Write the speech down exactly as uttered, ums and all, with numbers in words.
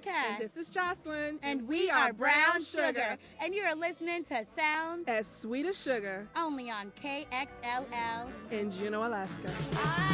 podcast. And this is Jocelyn. And we are Brown Sugar. And you are listening to Sounds as Sweet as Sugar. Only on K X L L in Juneau, Alaska.